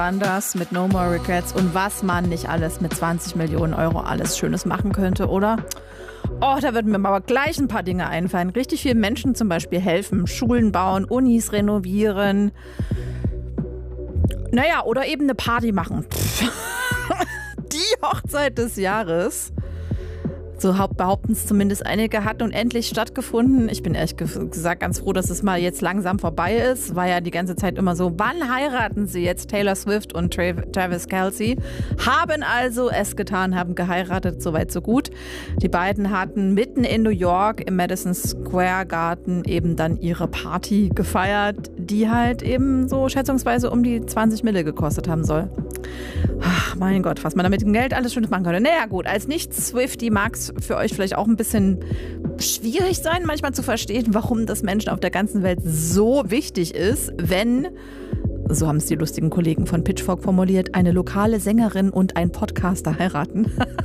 Anders mit No More Regrets und was man nicht alles mit 20 Millionen Euro alles Schönes machen könnte, oder? Oh, da würden mir aber gleich ein paar Dinge einfallen. Richtig vielen Menschen zum Beispiel helfen, Schulen bauen, Unis renovieren. Naja, oder eben eine Party machen. Die Hochzeit des Jahres. So behaupten es zumindest einige, hat nun endlich stattgefunden. Ich bin ehrlich gesagt ganz froh, dass es mal jetzt langsam vorbei ist. War ja die ganze Zeit immer so, wann heiraten sie jetzt? Taylor Swift und Travis Kelce haben also es getan, haben geheiratet, soweit so gut. Die beiden hatten mitten in New York im Madison Square Garden eben dann ihre Party gefeiert, die halt eben so schätzungsweise um die 20 Mille gekostet haben soll. Ach, mein Gott, was man da mit dem Geld alles Schönes machen könnte. Naja gut, als Nicht-Swiftie mag es für euch vielleicht auch ein bisschen schwierig sein, manchmal zu verstehen, warum das Menschen auf der ganzen Welt so wichtig ist, wenn, so haben es die lustigen Kollegen von Pitchfork formuliert, eine lokale Sängerin und ein Podcaster heiraten.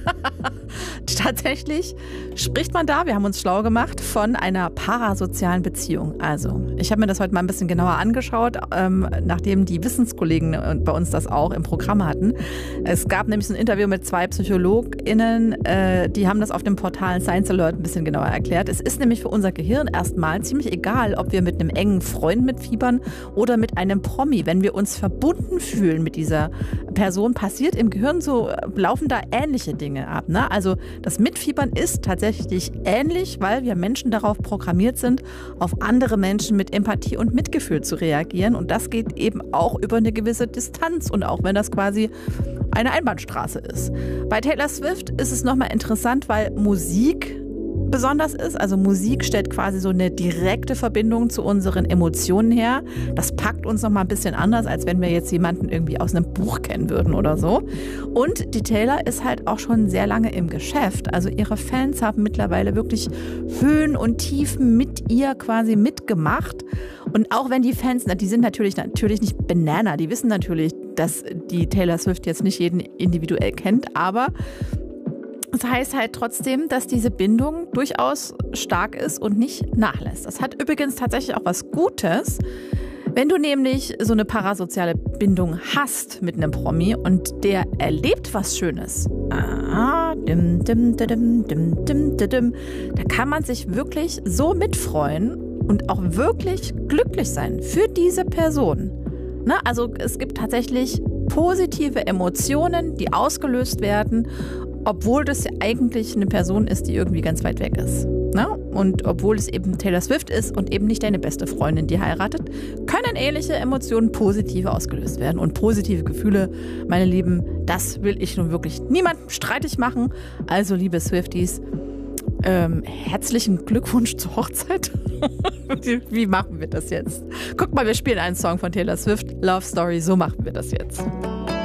Tatsächlich spricht man da, wir haben uns schlau gemacht, von einer parasozialen Beziehung. Also, ich habe mir das heute mal ein bisschen genauer angeschaut, nachdem die Wissenskollegen bei uns das auch im Programm hatten. Es gab nämlich so ein Interview mit 2 PsychologInnen, die haben das auf dem Portal Science Alert ein bisschen genauer erklärt. Es ist nämlich für unser Gehirn erstmal ziemlich egal, ob wir mit einem engen Freund mitfiebern oder mit einem Promi. Wenn wir uns verbunden fühlen mit dieser Person, passiert im Gehirn so, laufen da ähnliche Dinge ab, ne? Also das Mitfiebern ist tatsächlich ähnlich, weil wir Menschen darauf programmiert sind, auf andere Menschen mit Empathie und Mitgefühl zu reagieren. Und das geht eben auch über eine gewisse Distanz und auch wenn das quasi eine Einbahnstraße ist. Bei Taylor Swift ist es nochmal interessant, weil Musik besonders ist. Also Musik stellt quasi so eine direkte Verbindung zu unseren Emotionen her. Das packt uns nochmal ein bisschen anders, als wenn wir jetzt jemanden irgendwie aus einem Buch kennen würden oder so. Und die Taylor ist halt auch schon sehr lange im Geschäft. Also ihre Fans haben mittlerweile wirklich Höhen und Tiefen mit ihr quasi mitgemacht. Und auch wenn die Fans, die sind natürlich nicht Banana, die wissen natürlich, dass die Taylor Swift jetzt nicht jeden individuell kennt, aber das heißt halt trotzdem, dass diese Bindung durchaus stark ist und nicht nachlässt. Das hat übrigens tatsächlich auch was Gutes, wenn du nämlich so eine parasoziale Bindung hast mit einem Promi und der erlebt was Schönes. Da kann man sich wirklich so mitfreuen und auch wirklich glücklich sein für diese Person. Also es gibt tatsächlich positive Emotionen, die ausgelöst werden, obwohl das ja eigentlich eine Person ist, die irgendwie ganz weit weg ist. Und obwohl es eben Taylor Swift ist und eben nicht deine beste Freundin, die heiratet, können ähnliche Emotionen positiv ausgelöst werden. Und positive Gefühle, meine Lieben, das will ich nun wirklich niemandem streitig machen. Also, liebe Swifties, herzlichen Glückwunsch zur Hochzeit. Wie machen wir das jetzt? Guck mal, wir spielen einen Song von Taylor Swift, Love Story, so machen wir das jetzt.